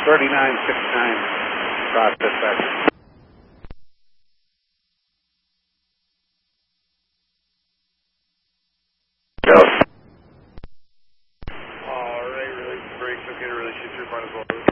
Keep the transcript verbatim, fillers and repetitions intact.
thirty-nine sixty-nine cross dispatch. Go. Alright, release the brakes. Okay to release you through front as well.